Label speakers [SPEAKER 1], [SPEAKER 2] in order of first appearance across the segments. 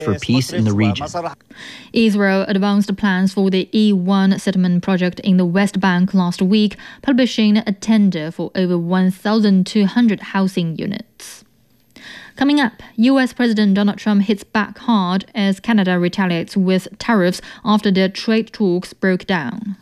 [SPEAKER 1] for peace in the region.
[SPEAKER 2] Israel advanced plans for the E1 settlement project in the West Bank last week, publishing a tender for over 1,200 housing units. Coming up, US President Donald Trump hits back hard as Canada retaliates with tariffs after their trade talks broke down.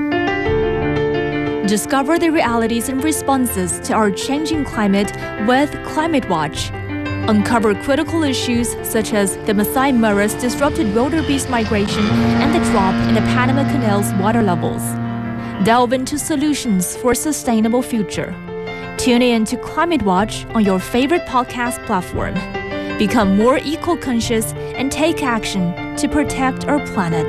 [SPEAKER 3] Discover the realities and responses to our changing climate with Climate Watch. Uncover critical issues such as the Masai Mara's disrupted wildebeest migration and the drop in the Panama Canal's water levels. Delve into solutions for a sustainable future. Tune in to Climate Watch on your favorite podcast platform. Become more eco-conscious and take action to protect our planet.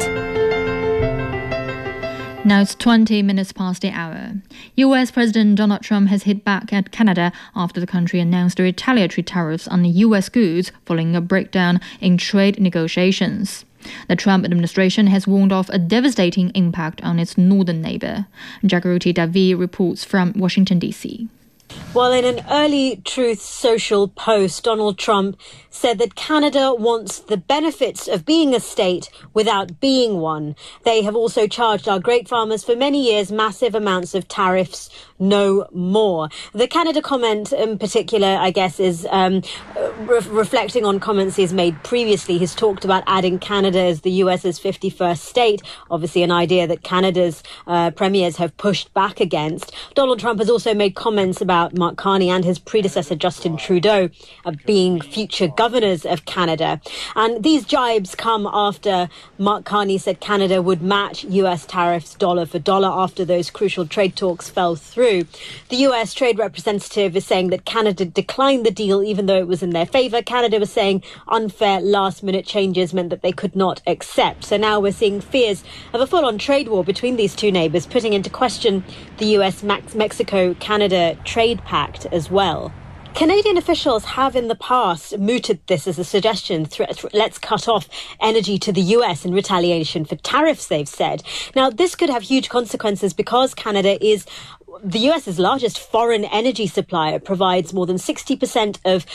[SPEAKER 2] Now it's 20 minutes past the hour. US President Donald Trump has hit back at Canada after the country announced retaliatory tariffs on US goods following a breakdown in trade negotiations. The Trump administration has warned of a devastating impact on its northern neighbor. Jagrati Davi reports from Washington, D.C.
[SPEAKER 4] Well, in an early Truth Social post, Donald Trump said that Canada wants the benefits of being a state without being one. They have also charged our grape farmers for many years massive amounts of tariffs, no more. The Canada comment in particular, I guess, is reflecting on comments he's made previously. He's talked about adding Canada as the US's 51st state, obviously an idea that Canada's premiers have pushed back against. Donald Trump has also made comments about Mark Carney and his predecessor Justin Trudeau being future governors of Canada. And these jibes come after Mark Carney said Canada would match US tariffs dollar for dollar after those crucial trade talks fell through. The US trade representative is saying that Canada declined the deal even though it was in their favour. Canada was saying unfair last-minute changes meant that they could not accept. So now we're seeing fears of a full-on trade war between these two neighbours, putting into question the US-Mexico-Canada trade pact as well. Canadian officials have in the past mooted this as a suggestion. Let's cut off energy to the US in retaliation for tariffs, they've said. Now, this could have huge consequences because Canada is the US's largest foreign energy supplier. It provides more than 60% of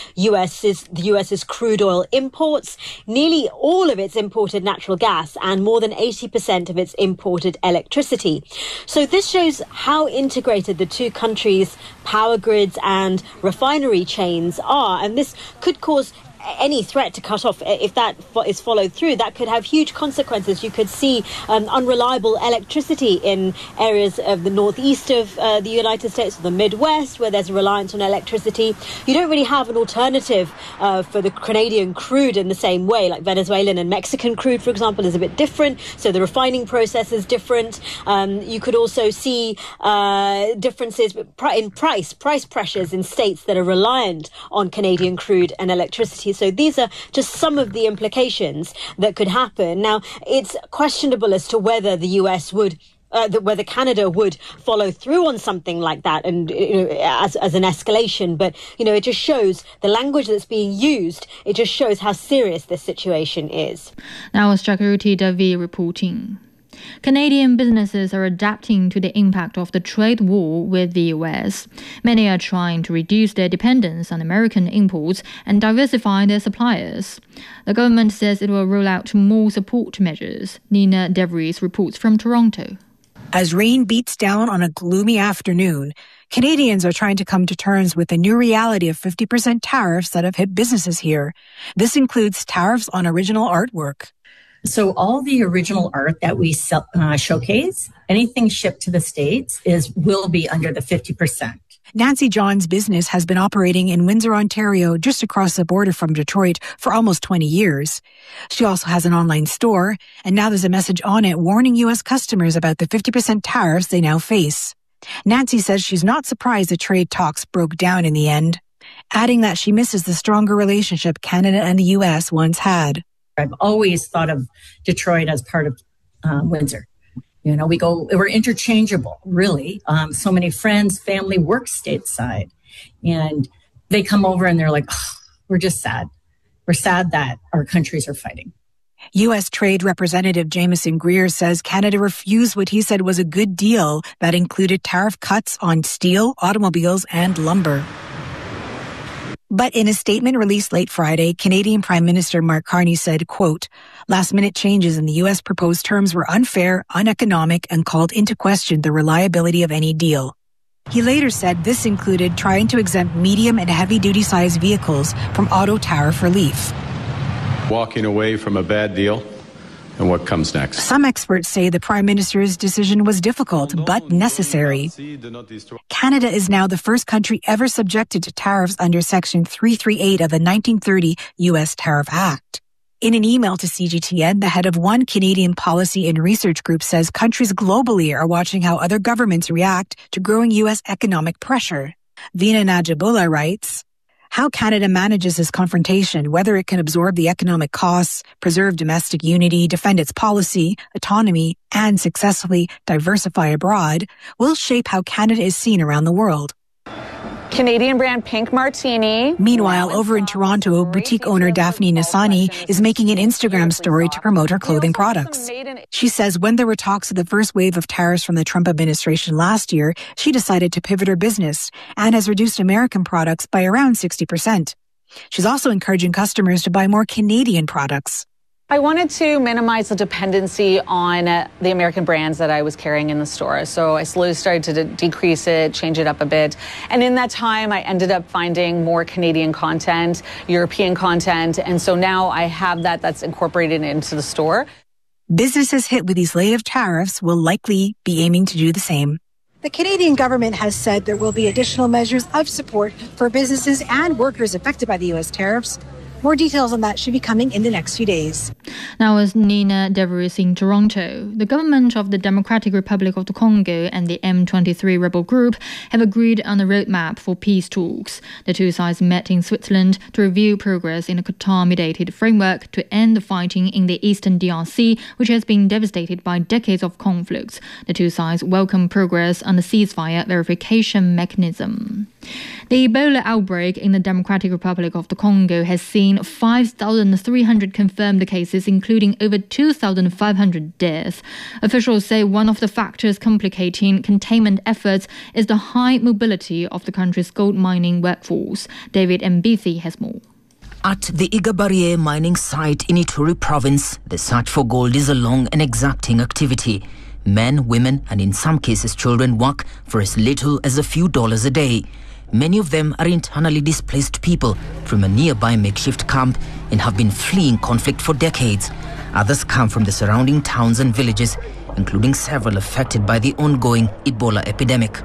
[SPEAKER 4] the US's crude oil imports, nearly all of its imported natural gas, and more than 80% of its imported electricity. So this shows how integrated the two countries' power grids and refinery chains are, and this could cause any threat to cut off, if that is followed through, that could have huge consequences. You could see unreliable electricity in areas of the northeast of the United States or the Midwest where there's a reliance on electricity. You don't really have an alternative for the Canadian crude in the same way, like Venezuelan and Mexican crude, for example, is a bit different. So the refining process is different. You could also see differences in price pressures in states that are reliant on Canadian crude and electricity. So these are just some of the implications that could happen. Now, it's questionable as to whether the US would whether Canada would follow through on something like that and as an escalation. But, it just shows the language that's being used. It just shows how serious this situation is.
[SPEAKER 2] Now, as Jagrati Davi reporting. Canadian businesses are adapting to the impact of the trade war with the US. Many are trying to reduce their dependence on American imports and diversify their suppliers. The government says it will roll out more support measures. Nina DeVries reports from Toronto.
[SPEAKER 5] As rain beats down on a gloomy afternoon, Canadians are trying to come to terms with the new reality of 50% tariffs that have hit businesses here. This includes tariffs on original artwork.
[SPEAKER 6] So all the original art that we showcase, anything shipped to the States will be under the 50%.
[SPEAKER 5] Nancy John's business has been operating in Windsor, Ontario, just across the border from Detroit for almost 20 years. She also has an online store, and now there's a message on it warning U.S. customers about the 50% tariffs they now face. Nancy says she's not surprised the trade talks broke down in the end, adding that she misses the stronger relationship Canada and the U.S. once had.
[SPEAKER 6] I've always thought of Detroit as part of Windsor. We're interchangeable, really. So many friends, family work stateside. And they come over and they're like, oh, we're just sad. We're sad that our countries are fighting.
[SPEAKER 5] U.S. Trade Representative Jameson Greer says Canada refused what he said was a good deal that included tariff cuts on steel, automobiles, and lumber. But in a statement released late Friday, Canadian Prime Minister Mark Carney said, quote, last-minute changes in the U.S. proposed terms were unfair, uneconomic, and called into question the reliability of any deal. He later said this included trying to exempt medium and heavy-duty sized vehicles from auto tariff relief.
[SPEAKER 1] Walking away from a bad deal and what comes next.
[SPEAKER 5] Some experts say the Prime Minister's decision was difficult but necessary. Canada is now the first country ever subjected to tariffs under Section 338 of the 1930 U.S. Tariff Act. In an email to CGTN, the head of one Canadian policy and research group says countries globally are watching how other governments react to growing U.S. economic pressure. Veena Najibullah writes, how Canada manages this confrontation, whether it can absorb the economic costs, preserve domestic unity, defend its policy, autonomy, and successfully diversify abroad, will shape how Canada is seen around the world.
[SPEAKER 7] Canadian brand Pink Martini.
[SPEAKER 5] Meanwhile, over in Toronto, boutique owner Daphne Nassani is making an Instagram story to promote her clothing products. She says when there were talks of the first wave of tariffs from the Trump administration last year, she decided to pivot her business and has reduced American products by around 60%. She's also encouraging customers to buy more Canadian products.
[SPEAKER 7] I wanted to minimize the dependency on the American brands that I was carrying in the store. So I slowly started to decrease it, change it up a bit. And in that time, I ended up finding more Canadian content, European content. And so now I have that's incorporated into the store.
[SPEAKER 5] Businesses hit with these latest tariffs will likely be aiming to do the same.
[SPEAKER 8] The Canadian government has said there will be additional measures of support for businesses and workers affected by the U.S. tariffs. More details on that should be coming in the next few days.
[SPEAKER 2] Now, as Nina Deveris in Toronto, the government of the Democratic Republic of the Congo and the M23 rebel group have agreed on a roadmap for peace talks. The two sides met in Switzerland to review progress in a Qatar-mediated framework to end the fighting in the eastern DRC, which has been devastated by decades of conflicts. The two sides welcome progress on the ceasefire verification mechanism. The Ebola outbreak in the Democratic Republic of the Congo has seen 5,300 confirmed cases, including over 2,500 deaths. Officials say one of the factors complicating containment efforts is the high mobility of the country's gold mining workforce. David Mbithi has more.
[SPEAKER 9] At the Igabarie mining site in Ituri province, the search for gold is a long and exacting activity. Men, women, and in some cases children work for as little as a few dollars a day. Many of them are internally displaced people from a nearby makeshift camp and have been fleeing conflict for decades. Others come from the surrounding towns and villages, including several affected by the ongoing Ebola epidemic.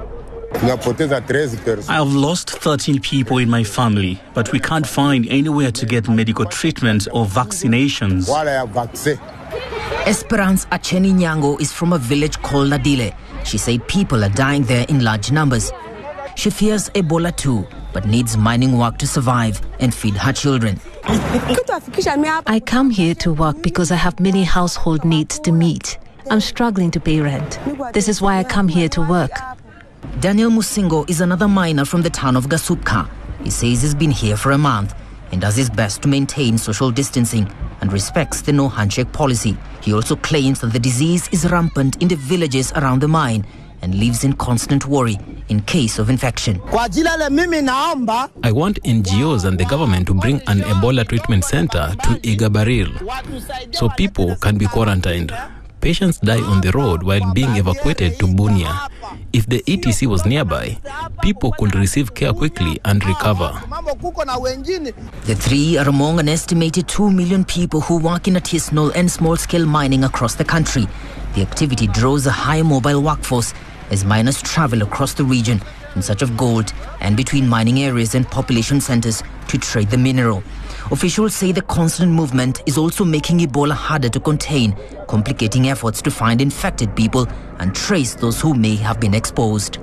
[SPEAKER 10] I have lost 13 people in my family, but we can't find anywhere to get medical treatment or vaccinations.
[SPEAKER 9] Esperance Acheni Nyango is from a village called Ladile. She said people are dying there in large numbers. She fears Ebola too, but needs mining work to survive and feed her children.
[SPEAKER 11] I come here to work because I have many household needs to meet. I'm struggling to pay rent. This is why I come here to work.
[SPEAKER 9] Daniel Musingo is another miner from the town of Gasupka. He says he's been here for a month and does his best to maintain social distancing and respects the no handshake policy. He also claims that the disease is rampant in the villages around the mine and lives in constant worry in case of infection.
[SPEAKER 12] I want NGOs and the government to bring an Ebola treatment center to Igabaril so people can be quarantined. Patients die on the road while being evacuated to Bunia. If the ETC was nearby, people could receive care quickly and recover.
[SPEAKER 9] The three are among an estimated 2 million people who work in artisanal and small-scale mining across the country. The activity draws a high mobile workforce as miners travel across the region in search of gold and between mining areas and population centers to trade the mineral. Officials say the constant movement is also making Ebola harder to contain, complicating efforts to find infected people and trace those who may have been exposed.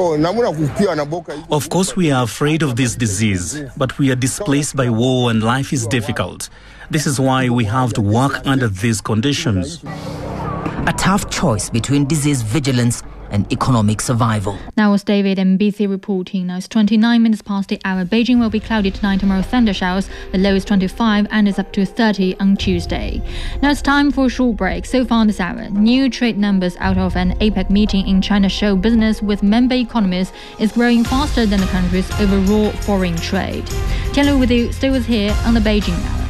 [SPEAKER 10] Of course, we are afraid of this disease, but we are displaced by war and life is difficult. This is why we have to work under these conditions.
[SPEAKER 9] A tough choice between disease vigilance and economic survival.
[SPEAKER 2] Now it's David MBC reporting. Now it's 29 minutes past the hour. Beijing will be cloudy tonight, tomorrow thunder showers. The low is 25 and is up to 30 on Tuesday. Now it's time for a short break. So far this hour, new trade numbers out of an APEC meeting in China show business with member economies is growing faster than the country's overall foreign trade. Tianlu with you, stay with here on the Beijing Hour.